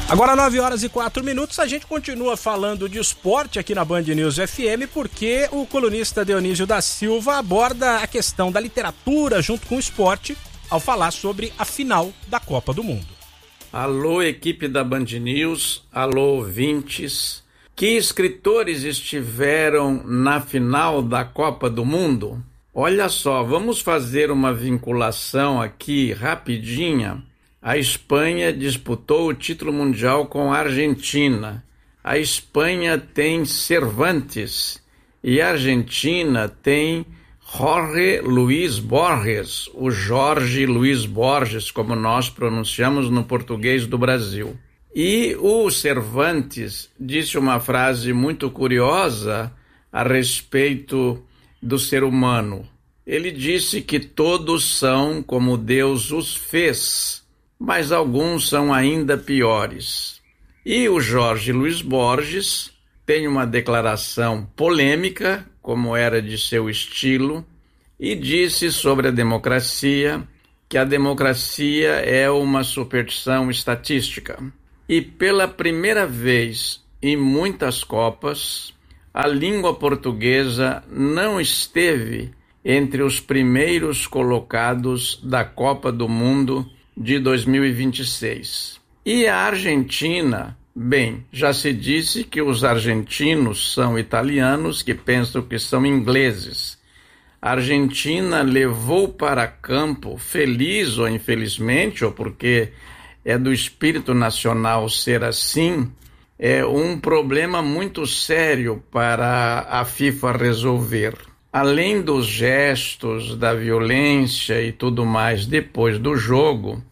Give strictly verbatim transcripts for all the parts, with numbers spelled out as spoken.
Agora nove horas e quatro minutos, a gente continua falando de esporte aqui na Band News F M, porque o colunista Dionísio da Silva aborda a questão da literatura junto com o esporte ao falar sobre a final da Copa do Mundo. Alô, equipe da Band News, alô, ouvintes. Que escritores estiveram na final da Copa do Mundo? Olha só, vamos fazer uma vinculação aqui rapidinha. A Espanha disputou o título mundial com a Argentina. A Espanha tem Cervantes e a Argentina tem Jorge Luis Borges, o Jorge Luis Borges, como nós pronunciamos no português do Brasil. E o Cervantes disse uma frase muito curiosa a respeito do ser humano. Ele disse que todos são como Deus os fez, mas alguns são ainda piores. E o Jorge Luis Borges tem uma declaração polêmica, como era de seu estilo, e disse sobre a democracia que a democracia é uma superstição estatística. E pela primeira vez em muitas Copas, a língua portuguesa não esteve entre os primeiros colocados da Copa do Mundo de dois mil e vinte e seis. E a Argentina, bem, já se disse que os argentinos são italianos que pensam que são ingleses. A Argentina levou para campo, feliz ou infelizmente, ou porque é do espírito nacional ser assim, é um problema muito sério para a FIFA resolver. Além dos gestos, da violência e tudo mais depois do jogo,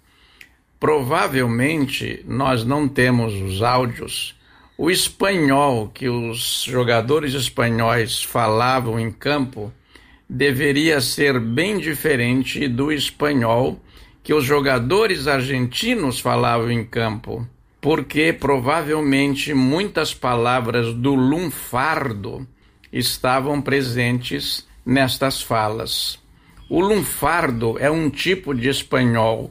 provavelmente nós não temos os áudios. O espanhol que os jogadores espanhóis falavam em campo deveria ser bem diferente do espanhol que os jogadores argentinos falavam em campo, porque provavelmente muitas palavras do lunfardo estavam presentes nestas falas. O lunfardo é um tipo de espanhol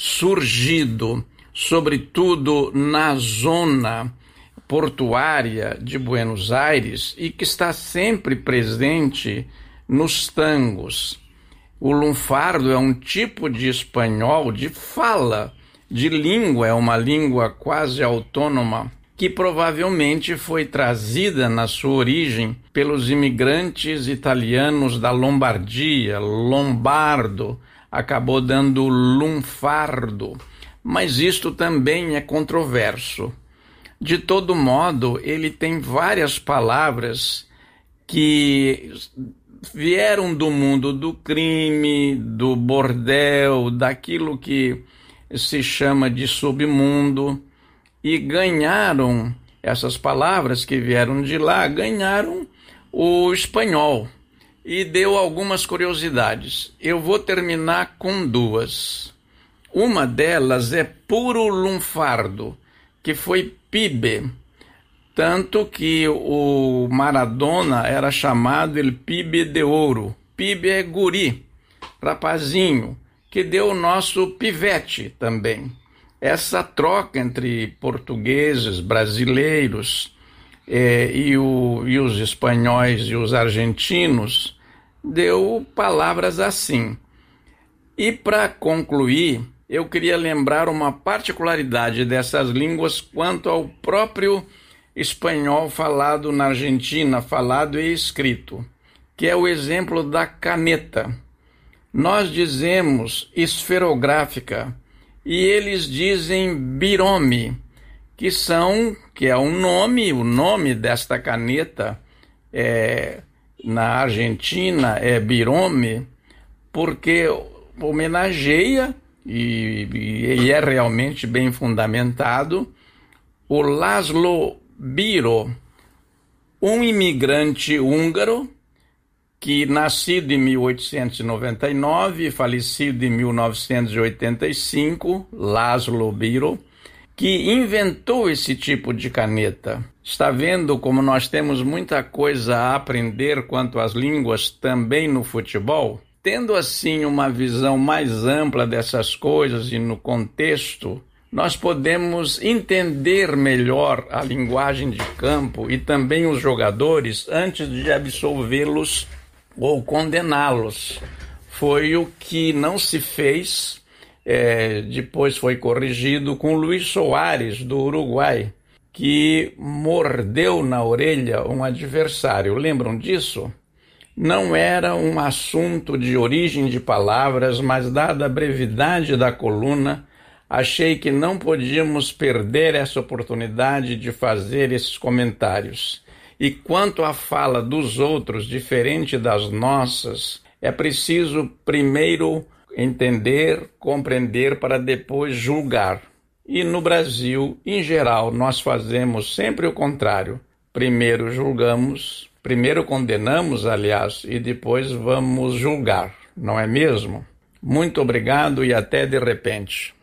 surgido, sobretudo na zona portuária de Buenos Aires e que está sempre presente nos tangos. O lunfardo é um tipo de espanhol de fala, de língua, é uma língua quase autônoma, que provavelmente foi trazida na sua origem pelos imigrantes italianos da Lombardia, lombardo, acabou dando lunfardo, mas isto também é controverso. De todo modo, ele tem várias palavras que vieram do mundo do crime, do bordel, daquilo que se chama de submundo, e ganharam, essas palavras que vieram de lá, ganharam o espanhol. E deu algumas curiosidades. Eu vou terminar com duas. Uma delas é puro lunfardo, que foi pibe, tanto que o Maradona era chamado el pibe de ouro. Pibe é guri, rapazinho, que deu o nosso pivete também. Essa troca entre portugueses, brasileiros eh, e, o, e os espanhóis e os argentinos deu palavras assim. E para concluir, eu queria lembrar uma particularidade dessas línguas quanto ao próprio espanhol falado na Argentina, falado e escrito, que é o exemplo da caneta. Nós dizemos esferográfica e eles dizem birome, que são, que é um nome, o nome desta caneta é, na Argentina é birome, porque homenageia, e, e é realmente bem fundamentado, o Laszlo Biro, um imigrante húngaro que, nascido em mil oitocentos e noventa e nove e falecido em mil novecentos e oitenta e cinco, Laszlo Biro, que inventou esse tipo de caneta. Está vendo como nós temos muita coisa a aprender quanto às línguas também no futebol? Tendo assim uma visão mais ampla dessas coisas e no contexto nós podemos entender melhor a linguagem de campo e também os jogadores antes de absolvê-los ou condená-los. Foi o que não se fez, é, depois foi corrigido com Luis Soares, do Uruguai, que mordeu na orelha um adversário. Lembram disso? Não era um assunto de origem de palavras, mas dada a brevidade da coluna, achei que não podíamos perder essa oportunidade de fazer esses comentários. E quanto à fala dos outros, diferente das nossas, é preciso primeiro entender, compreender, para depois julgar. E no Brasil, em geral, nós fazemos sempre o contrário. Primeiro julgamos, primeiro condenamos, aliás, e depois vamos julgar, não é mesmo? Muito obrigado e até de repente.